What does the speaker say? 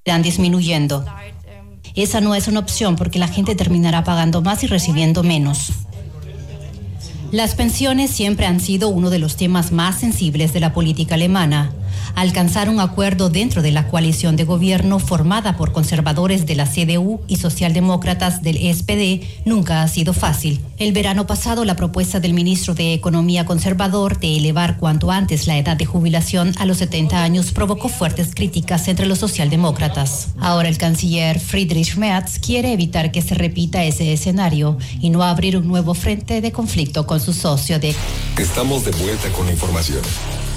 irán disminuyendo. Esa no es una opción porque la gente terminará pagando más y recibiendo menos. Las pensiones siempre han sido uno de los temas más sensibles de la política alemana. Alcanzar un acuerdo dentro de la coalición de gobierno formada por conservadores de la CDU y socialdemócratas del SPD nunca ha sido fácil. El verano pasado, la propuesta del ministro de Economía conservador de elevar cuanto antes la edad de jubilación a los 70 años provocó fuertes críticas entre los socialdemócratas. Ahora el canciller Friedrich Merz quiere evitar que se repita ese escenario y no abrir un nuevo frente de conflicto con su socio de... Estamos de vuelta con la información.